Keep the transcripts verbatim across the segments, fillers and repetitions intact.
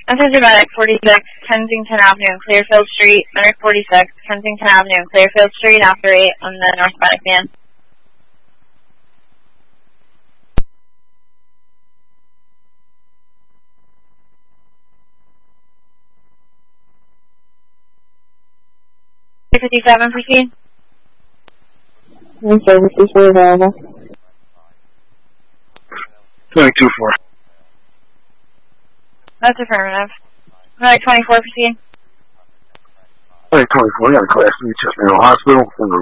This is Medic forty-six, Kensington Avenue and Clearfield Street. Medic forty-six, Kensington Avenue and Clearfield Street, after eight on the northbound van. two fifty-seven, proceed. Any services were available? twenty-two four. That's affirmative. Medic twenty-four, proceed. Hey, twenty-four, I got a class three chest near hospital.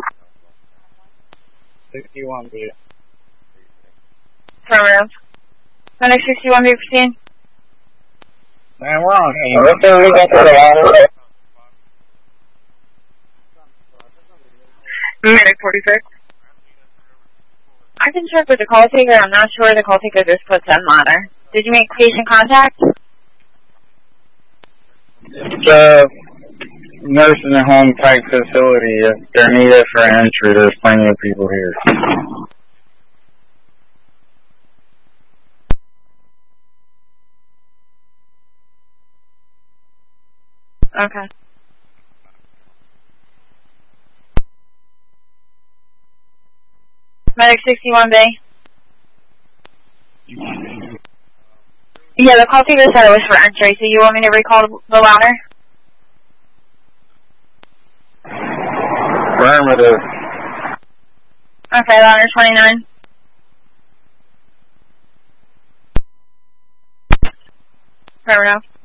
sixty-one B. Affirmative. Medic sixty-one B, proceed. Man, we're on here. Let's we get to the ladder. Medic forty-six. I can check with the call taker. I'm not sure the call taker just puts on ladder. Did you make patient contact? It's a nursing home type facility. If they're needed for entry, there's plenty of people here. Okay. Medic sixty-one B. Yeah, the call taker said it was for entry, so you want me to recall the ladder? Affirmative. Okay, ladder twenty-nine. Affirmative.